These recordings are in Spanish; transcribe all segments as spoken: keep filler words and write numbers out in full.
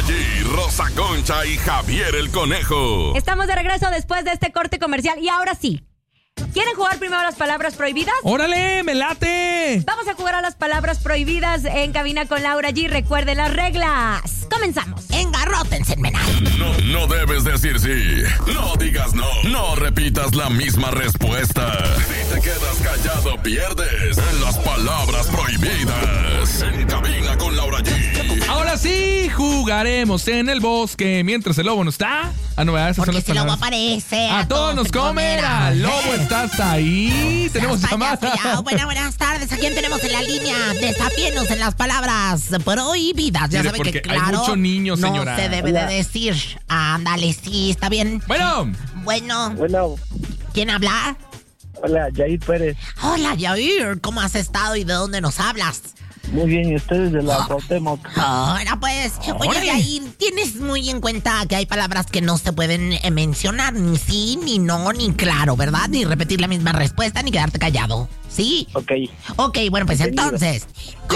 G, Rosa Concha y Javier el Conejo. Estamos de regreso después de este corte comercial y ahora sí. ¿Quieren jugar primero a las palabras prohibidas? ¡Órale, me late! Vamos a jugar a las palabras prohibidas en cabina con Laura G. Recuerden las reglas. Comenzamos. Engarrótense en menal. No, no debes decir sí. No digas no. No repitas la misma respuesta. Si te quedas callado, pierdes en las palabras prohibidas. En cabina con Laura G. Ahora sí, jugaremos en el bosque mientras el lobo no está. Ah, no, esas Porque son las si el lobo palabras. aparece, A todos nos comerá. Lobo, ¿estás ahí? Tenemos llamada. Buenas, buenas tardes. ¿A quién tenemos en la línea? Desafíenos en las palabras prohibidas. Ya Mire, saben porque que, hay claro, mucho niño, señora. no se debe Hola. de decir. Ándale, sí, está bien. Bueno, Bueno, Bueno, ¿quién habla? hola, Jair Pérez. Hola, Jair. ¿Cómo has estado y de dónde nos hablas? Muy bien, ¿y ustedes de la Cuauhtémoc? Ahora pues, oye, Órale. Jair, tienes muy en cuenta que hay palabras que no se pueden eh, mencionar, ni sí, ni no, ni claro, ¿verdad? Ni repetir la misma respuesta, ni quedarte callado. ¿Sí? Ok. Ok, bueno, pues Entendido. entonces,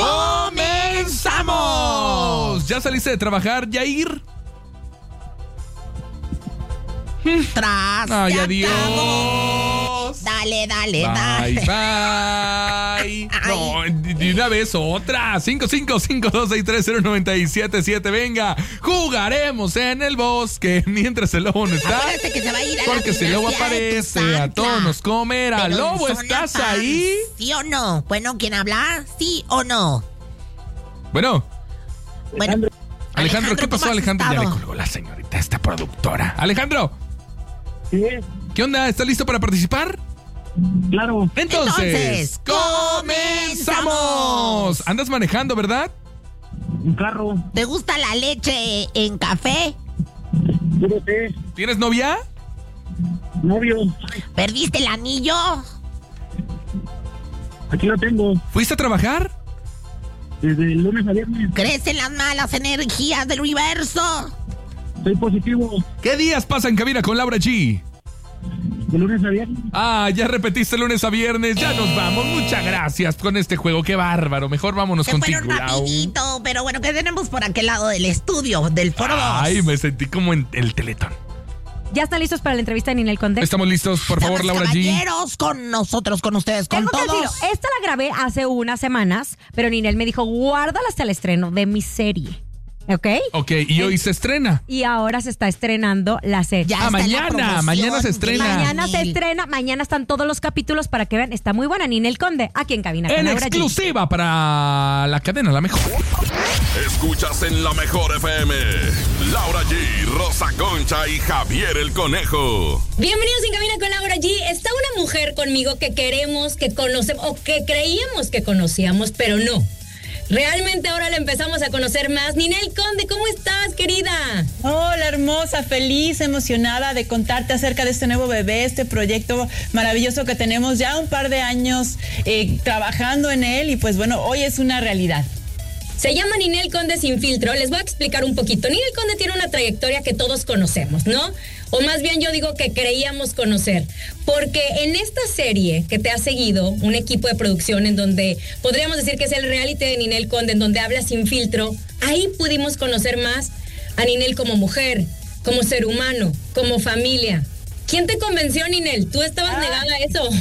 ¡comenzamos! ¿Ya saliste de trabajar, Yair? tras. Ay, se adiós. acabó. Dale, dale, Bye, dale. bye. No, de de una vez otra. cinco cinco cinco dos seis tres cero nueve siete siete. Venga, jugaremos en el bosque mientras el lobo no está. Acuérdate que se va a ir a la Porque si el lobo Universidad de aparece, a Tuzantla. todos nos comerá. Pero en Lobo, zona ¿estás fans, ahí? ¿Sí o no? Bueno, ¿quién habla? ¿Sí o no? Bueno, Bueno, Alejandro. Alejandro, ¿qué ¿cómo pasó, has Alejandro? Ya le estado? colgó la señorita, esta productora. Alejandro, Sí, ¿qué onda? ¿Estás listo para participar? claro. Entonces, Entonces, comenzamos. Andas manejando, ¿verdad? Un carro. ¿Te gusta la leche en café? Súbete. ¿Tienes novia? Novio. ¿Perdiste el anillo? Aquí lo tengo. ¿Fuiste a trabajar? Desde el lunes a viernes. ¿Crees en las malas energías del universo? Soy positivo. ¿Qué días pasan en cabina con Laura G? De lunes a viernes. Ah, ya repetiste lunes a viernes. Ya nos vamos. Muchas gracias con este juego. Qué bárbaro. Mejor vámonos Se contigo, fueron Lau. rapidito, pero bueno, ¿qué tenemos por aquel lado del estudio, del foro dos? Ay, me sentí como en el Teletón. ¿Ya están listos para la entrevista de Ninel Conde? Estamos listos, por favor, Damas, Laura G. caballeros, con nosotros, con ustedes, con Tengo que todos. decirlo, esta la grabé hace unas semanas, pero Ninel me dijo, guárdala hasta el estreno de mi serie. ¿Ok? Ok, y hoy se estrena. Y ahora se está estrenando la serie. Ya Ah, está en la mañana, promoción, mañana se estrena. Mañana se Ninel. estrena, mañana están todos los capítulos para que vean. Está muy buena Ninel Conde, aquí en cabina con En Laura G. exclusiva para la cadena, la mejor. Escuchas en la mejor F M. Laura G, Rosa Concha y Javier el Conejo. Bienvenidos en Cabina con Laura G. Está una mujer conmigo que queremos, que conocemos, o que creíamos que conocíamos, pero no. Realmente ahora la empezamos a conocer más. Ninel Conde, ¿cómo estás, querida? Hola, hermosa, feliz, emocionada de contarte acerca de este nuevo bebé, este proyecto maravilloso que tenemos ya un par de años eh, trabajando en él y pues bueno, hoy es una realidad. Se llama Ninel Conde Sin Filtro. Les voy a explicar un poquito. Ninel Conde tiene una trayectoria que todos conocemos, ¿no? O más bien yo digo que creíamos conocer. Porque en esta serie que te ha seguido, un equipo de producción en donde podríamos decir que es el reality de Ninel Conde, en donde habla sin filtro, ahí pudimos conocer más a Ninel como mujer, como ser humano, como familia. ¿Quién te convenció, Ninel? ¿Tú estabas Ah. negada a eso?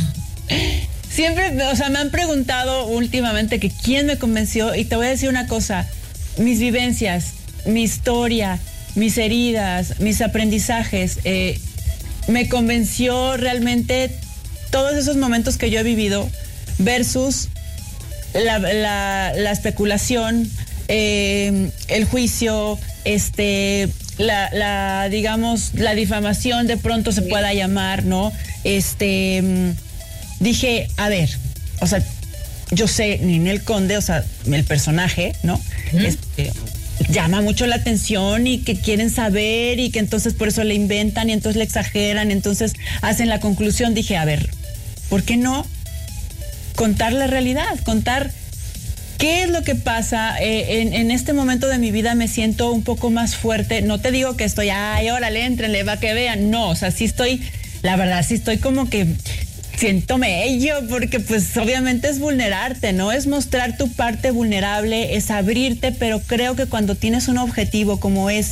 Siempre, o sea, me han preguntado últimamente que quién me convenció y te voy a decir una cosa, mis vivencias, mi historia, mis heridas, mis aprendizajes, eh, me convenció realmente todos esos momentos que yo he vivido versus la, la, la especulación, eh, el juicio, este, la, la, digamos, la difamación de pronto se pueda llamar, ¿no? Este... Dije, a ver, o sea, yo sé, Ninel Conde, o sea, el personaje, ¿no? Uh-huh. Este, llama mucho la atención y que quieren saber y que entonces por eso le inventan y entonces le exageran, entonces hacen la conclusión. Dije, a ver, ¿por qué no contar la realidad? Contar qué es lo que pasa. Eh, en, en este momento de mi vida me siento un poco más fuerte. No te digo que estoy, ay, órale, éntrenle, va que vean. No, o sea, sí estoy, la verdad, sí estoy como que... siento mello, porque pues obviamente es vulnerarte, ¿no? Es mostrar tu parte vulnerable, es abrirte, pero creo que cuando tienes un objetivo como es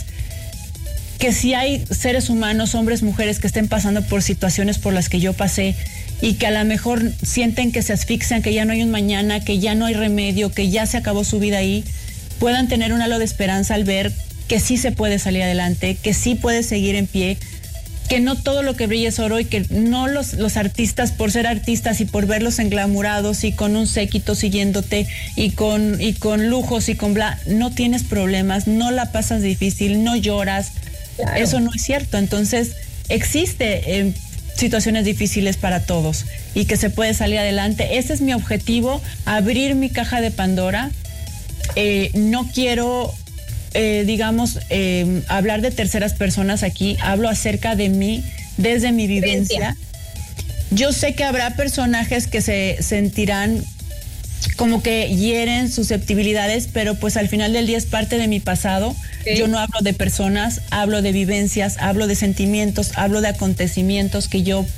que si hay seres humanos, hombres, mujeres que estén pasando por situaciones por las que yo pasé y que a lo mejor sienten que se asfixian, que ya no hay un mañana, que ya no hay remedio, que ya se acabó su vida ahí, puedan tener un halo de esperanza al ver que sí se puede salir adelante, que sí puede seguir en pie, que no todo lo que brilla es oro y que no los, los artistas, por ser artistas y por verlos englamurados y con un séquito siguiéndote y con, y con lujos y con bla, no tienes problemas, no la pasas difícil, no lloras. Claro. Eso no es cierto. Entonces, existe eh, situaciones difíciles para todos y que se puede salir adelante. Ese es mi objetivo, abrir mi caja de Pandora. Eh, no quiero... Eh, digamos, eh, hablar de terceras personas aquí, hablo acerca de mí, desde mi vivencia. Yo sé que habrá personajes que se sentirán como que hieren susceptibilidades, pero pues al final del día es parte de mi pasado. Sí. Yo no hablo de personas, hablo de vivencias, hablo de sentimientos, hablo de acontecimientos que yo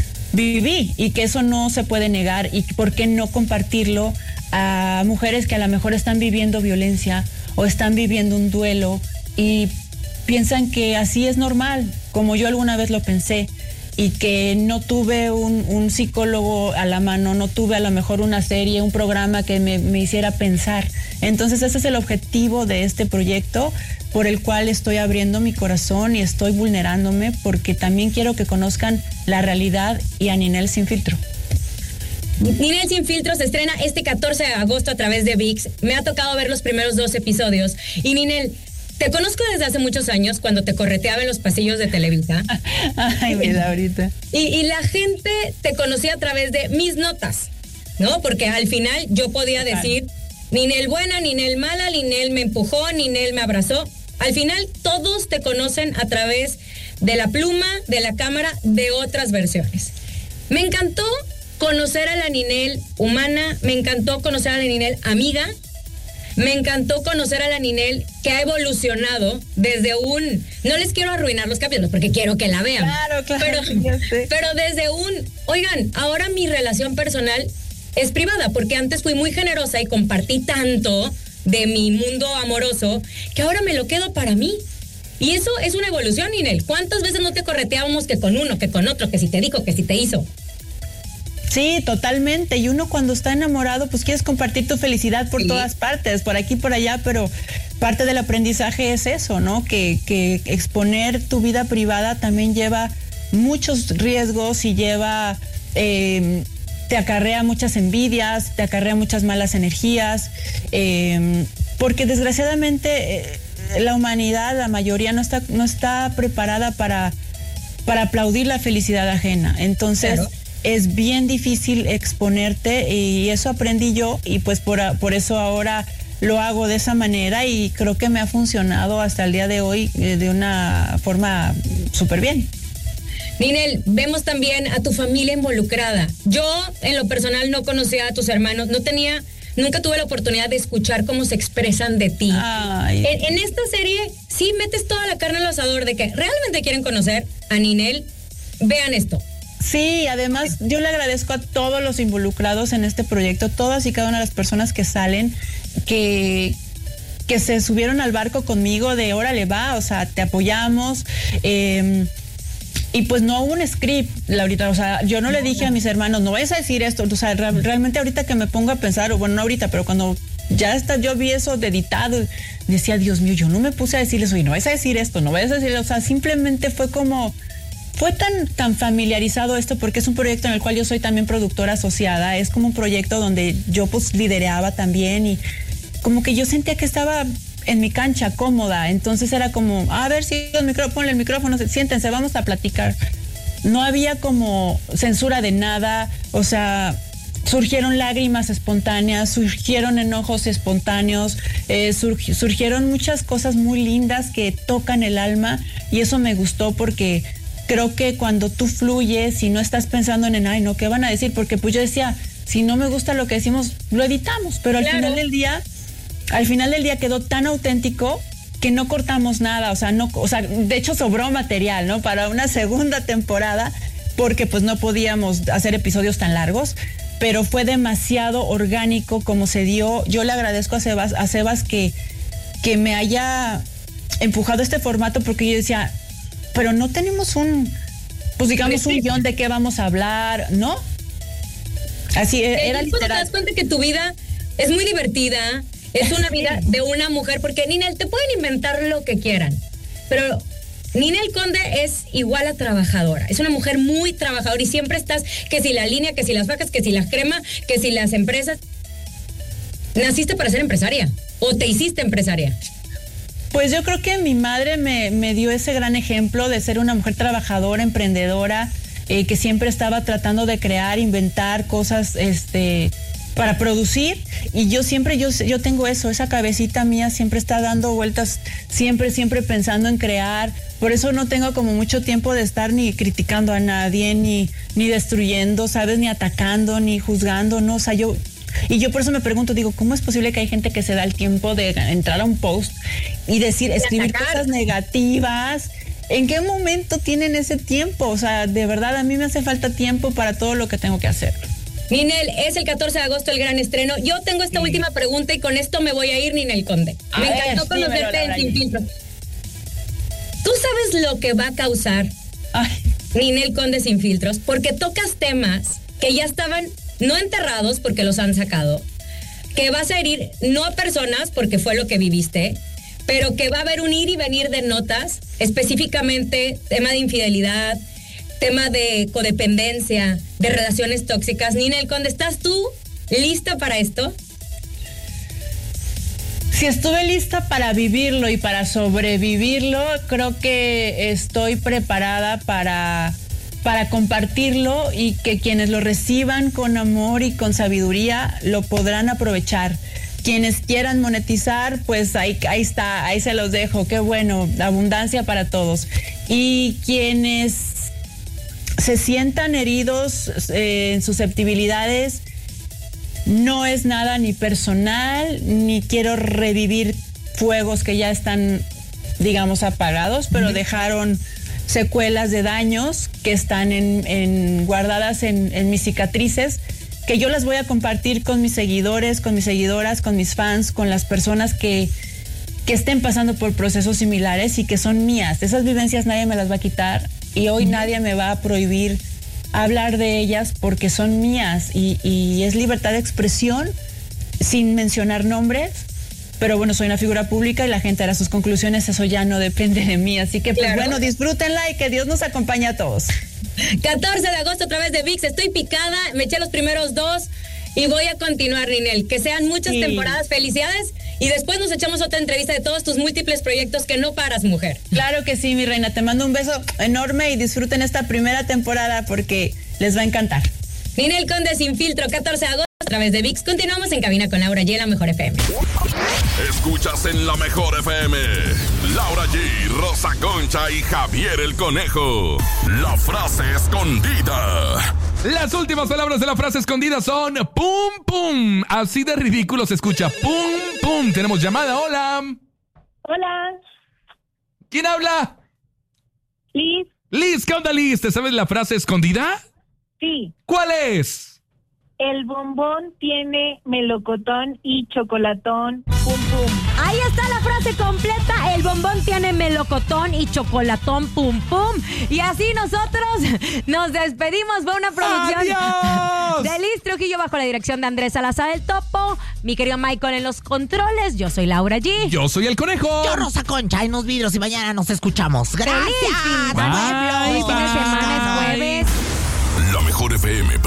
viví y que eso no se puede negar. Y por qué no compartirlo a mujeres que a lo mejor están viviendo violencia o están viviendo un duelo y piensan que así es normal, como yo alguna vez lo pensé, y que no tuve un, un psicólogo a la mano, no tuve a lo mejor una serie, un programa que me, me hiciera pensar. Entonces ese es el objetivo de este proyecto, por el cual estoy abriendo mi corazón y estoy vulnerándome, porque también quiero que conozcan la realidad y a Ninel Sin Filtro. Ninel Sin Filtro se estrena este catorce de agosto a través de V I X. Me ha tocado ver los primeros dos episodios. Y Ninel, te conozco desde hace muchos años, cuando te correteaba en los pasillos de Televisa. Ay, mira, ahorita. Y, y la gente te conocía a través de mis notas, ¿no? Porque al final yo podía decir, Ninel buena, Ninel mala, Ninel me empujó, Ninel me abrazó. Al final todos te conocen a través de la pluma, de la cámara, de otras versiones. Me encantó conocer a la Ninel humana, me encantó conocer a la Ninel amiga, me encantó conocer a la Ninel que ha evolucionado desde un... No les quiero arruinar los capítulos porque quiero que la vean. Claro, claro. Pero, pero desde un... Oigan, ahora mi relación personal es privada porque antes fui muy generosa y compartí tanto de mi mundo amoroso que ahora me lo quedo para mí. Y eso es una evolución, Ninel. ¿Cuántas veces no te correteábamos que con uno, que con otro, que si te dijo, que si te hizo? Sí, totalmente. Y uno cuando está enamorado, pues quieres compartir tu felicidad por sí. todas partes, por aquí, por allá, pero parte del aprendizaje es eso, ¿no? Que, que exponer tu vida privada también lleva muchos riesgos y lleva, eh, te acarrea muchas envidias, te acarrea muchas malas energías, eh, porque desgraciadamente eh, la humanidad, la mayoría no está, no está preparada para, para aplaudir la felicidad ajena. Entonces... Claro. Es bien difícil exponerte y eso aprendí yo y pues por, por eso ahora lo hago de esa manera y creo que me ha funcionado hasta el día de hoy eh, de una forma súper bien. Ninel, vemos también a tu familia involucrada. Yo en lo personal no conocía a tus hermanos, no tenía, nunca tuve la oportunidad de escuchar cómo se expresan de ti. Ay. En, en esta serie sí metes toda la carne al asador de que realmente quieren conocer a Ninel. Vean esto. Sí, además yo le agradezco a todos los involucrados en este proyecto, todas y cada una de las personas que salen, que, que se subieron al barco conmigo de órale va, o sea, te apoyamos. Eh, y pues no hubo un script, Laurita, o sea, yo no le dije a mis hermanos, no vayas a decir esto, o sea, re- realmente ahorita que me pongo a pensar, o bueno, no ahorita, pero cuando ya está, yo vi eso de editado, decía, Dios mío, yo no me puse a decirles, oye, no vayas a decir esto, no vayas a decir, o sea, simplemente fue como... Fue tan, tan familiarizado esto porque es un proyecto en el cual yo soy también productora asociada, es como un proyecto donde yo pues lidereaba también y como que yo sentía que estaba en mi cancha cómoda, entonces era como, a ver si el micrófono, ponle el micrófono, siéntense, vamos a platicar. No había como censura de nada, o sea, surgieron lágrimas espontáneas, surgieron enojos espontáneos, eh, surg- surgieron muchas cosas muy lindas que tocan el alma y eso me gustó porque... Creo que cuando tú fluyes y no estás pensando en, en, ay, no, ¿qué van a decir? Porque pues yo decía, si no me gusta lo que decimos, lo editamos. Pero al claro. final del día, al final del día quedó tan auténtico que no cortamos nada. O sea, no, o sea, de hecho sobró material, ¿no? Para una segunda temporada. porque pues no podíamos hacer episodios tan largos, pero fue demasiado orgánico como se dio. Yo le agradezco a Sebas, a Sebas que, que me haya empujado este formato, porque yo decía, pero no tenemos un, pues digamos, un guión de qué vamos a hablar, ¿no? Así era literal. Te das cuenta que tu vida es muy divertida, es una vida de una mujer, porque Ninel, te pueden inventar lo que quieran, pero Ninel Conde es igual a trabajadora, es una mujer muy trabajadora y siempre estás, que si la línea, que si las vacas, que si la crema, que si las empresas. ¿Naciste para ser empresaria o te hiciste empresaria? Pues yo creo que mi madre me, me dio ese gran ejemplo de ser una mujer trabajadora, emprendedora, eh, que siempre estaba tratando de crear, inventar cosas este, para producir. Y yo siempre, yo, yo tengo eso, esa cabecita mía siempre está dando vueltas, siempre, siempre pensando en crear. Por eso no tengo como mucho tiempo de estar ni criticando a nadie, ni, ni destruyendo, ¿sabes? Ni atacando, ni juzgando, ¿no? O sea, yo... Y yo por eso me pregunto, digo, ¿cómo es posible que hay gente que se da el tiempo de entrar a un post y decir, escribir cosas negativas? ¿En qué momento tienen ese tiempo? O sea, de verdad, a mí me hace falta tiempo para todo lo que tengo que hacer. Ninel, es el catorce de agosto el gran estreno. Yo tengo esta sí. última pregunta y con esto me voy a ir, Ninel Conde. A me ver, encantó sí, conocerte en Sin Filtro. ¿Tú sabes lo que va a causar Ay. Ninel Conde Sin Filtros? Porque tocas temas que ya estaban no enterrados porque los han sacado, que vas a herir no a personas porque fue lo que viviste, pero que va a haber un ir y venir de notas, específicamente tema de infidelidad, tema de codependencia, de relaciones tóxicas. Ninel Conde, ¿estás tú lista para esto? Si estuve lista para vivirlo y para sobrevivirlo, creo que estoy preparada para... para compartirlo y que quienes lo reciban con amor y con sabiduría lo podrán aprovechar. Quienes quieran monetizar, pues ahí, ahí está, ahí se los dejo. Qué bueno, abundancia para todos. Y quienes se sientan heridos eh, en susceptibilidades, no es nada ni personal, ni quiero revivir fuegos que ya están, digamos, apagados, pero uh-huh. dejaron secuelas de daños que están en, en, guardadas en, en mis cicatrices, que yo las voy a compartir con mis seguidores, con mis seguidoras, con mis fans, con las personas que, que estén pasando por procesos similares y que son mías. Esas vivencias nadie me las va a quitar y hoy nadie me va a prohibir hablar de ellas porque son mías y, y es libertad de expresión sin mencionar nombres. Pero bueno, soy una figura pública y la gente hará sus conclusiones, eso ya no depende de mí. Así que, pues claro. bueno, disfrútenla y que Dios nos acompañe a todos. catorce de agosto a través de V I X, estoy picada, me eché los primeros dos y voy a continuar, Ninel. Que sean muchas sí. temporadas, felicidades. Y después nos echamos otra entrevista de todos tus múltiples proyectos que no paras, mujer. Claro que sí, mi reina, te mando un beso enorme y disfruten esta primera temporada porque les va a encantar. Ninel Conde Sin Filtro, catorce de agosto a través de V I X. Continuamos en Cabina con Laura G, la Mejor F M. Escuchas en la Mejor F M Laura G, Rosa Concha y Javier el Conejo. La frase escondida. Las últimas palabras de la frase escondida son pum pum. Así de ridículo se escucha pum pum. Tenemos llamada, hola. Hola. ¿Quién habla? Liz. Liz, ¿qué onda, Liz? ¿Te sabes la frase escondida? Sí. ¿Cuál es? El bombón tiene melocotón y chocolatón. Pum, pum. Ahí está la frase completa. El bombón tiene melocotón y chocolatón. Pum, pum. Y así nosotros nos despedimos. Fue una producción ¡Adiós! de Liz Trujillo bajo la dirección de Andrés Salazar el Topo. Mi querido Michael en los controles. Yo soy Laura G. Yo soy el Conejo. Yo Rosa Concha en los vidrios y mañana nos escuchamos. Gracias. Bye.